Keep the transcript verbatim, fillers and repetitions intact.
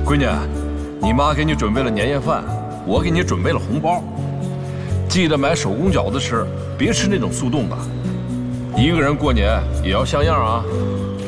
闺女，你妈给你准备了年夜饭，我给你准备了红包。记得买手工饺子吃，别吃那种速冻的。一个人过年也要像样啊。